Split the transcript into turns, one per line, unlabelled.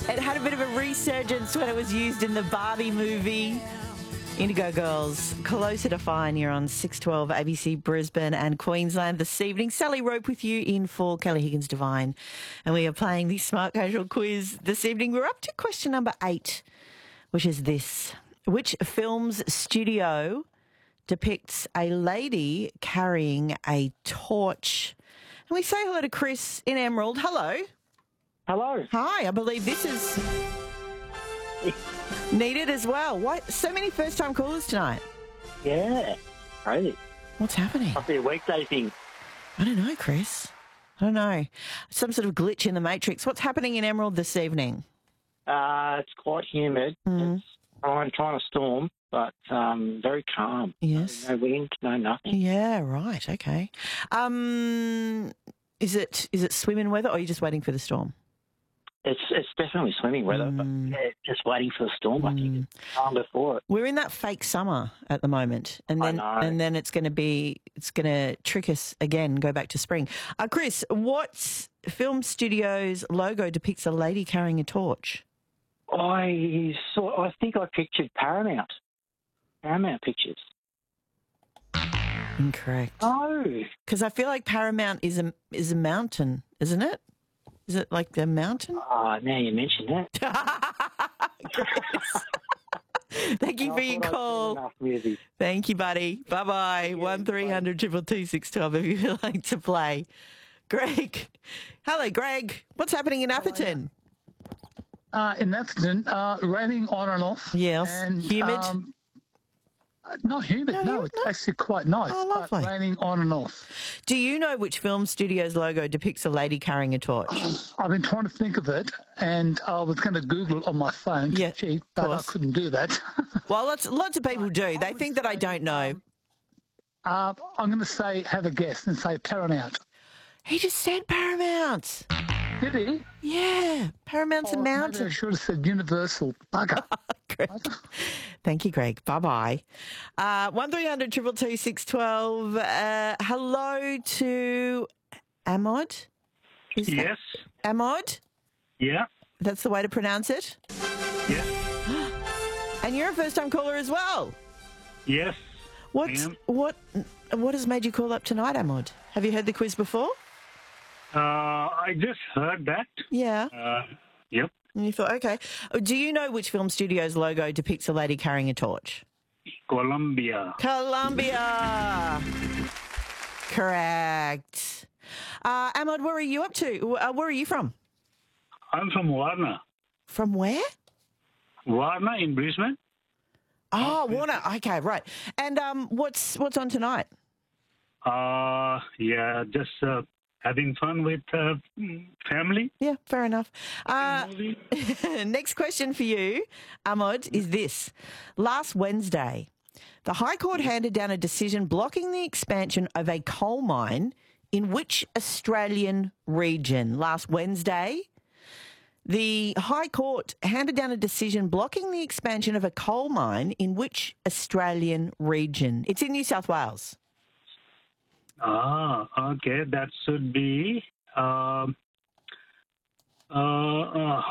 It had a bit of a resurgence when it was used in the Barbie movie. Indigo Girls, Closer to Fine. You're on 612 ABC Brisbane and Queensland this evening. Sally Rope with you in for Kelly Higgins Divine. And we are playing the Smart Casual quiz this evening. We're up to question number 8, which is this. Which film's studio depicts a lady carrying a torch? And we say hello to Chris in Emerald. Hello.
Hello.
Hi, I believe this is needed as well. Why so many first-time callers tonight?
Yeah, crazy.
What's happening?
Must be a weekday thing.
I don't know, Chris. I don't know. Some sort of glitch in the matrix. What's happening in Emerald this evening?
It's quite humid.
Mm.
It's trying to storm, but very calm.
Yes.
No wind, no nothing.
Yeah, right. Okay. Is it swimming weather, or are you just waiting for the storm?
It's definitely swimming weather, but yeah, just waiting for the storm. I think it's calm before it.
We're in that fake summer at the moment, and
I
then
know.
it's going to trick us again. Go back to spring. Chris, what film studio's logo depicts a lady carrying a torch?
I think I pictured Paramount Pictures.
Incorrect.
Oh,
Because I feel like Paramount is a mountain, isn't it? Is it like the mountain?
now you mentioned that.
Thank you for your call. Thank you, buddy. Bye-bye. 1300 222 612 if you would like to play. Greg. Hello, Greg. What's happening in Atherton?
In Atherton, raining on and off.
Yes.
And,
Humid?
Not humid, no.
humid,
It's
no?
actually quite nice.
Oh,
but
lovely.
raining on and off.
Do you know which film studio's logo depicts a lady carrying a torch?
I've been trying to think of it, and I was going to Google it on my phone
Yeah,
to cheat,
of
but I
course.
couldn't do that.
Well, lots of people do. They think that I don't know.
I'm going to say, have a guess, and say Paramount.
He just said Paramount.
Did he?
Yeah, Paramount's a
Maybe I
mountain.
should have said Universal. Bugger.
Greg. Thank you, Greg. Bye-bye. 1300 222 612. Hello to Amod. Is that
Yes.
Amod?
Yeah.
That's the way to pronounce it?
Yes.
And you're a first-time caller as well.
Yes.
What has made you call up tonight, Amod? Have you heard the quiz before?
I just heard that.
Yeah.
Yep.
And you thought, okay. Do you know which film studio's logo depicts a lady carrying a torch?
Columbia.
Columbia. Correct. Ahmad, where are you up to? Where are you from?
I'm from Warner.
From where?
Warner in Brisbane.
Oh, Warner. Okay, right. And what's on tonight?
Yeah, just having fun with family.
Yeah, fair enough.
Movie.
Next question for you, Ahmad, is this. Last Wednesday, the High Court handed down a decision blocking the expansion of a coal mine in which Australian region? Last Wednesday, the High Court handed down a decision blocking the expansion of a coal mine in which Australian region? It's in New South Wales.
Okay. That should be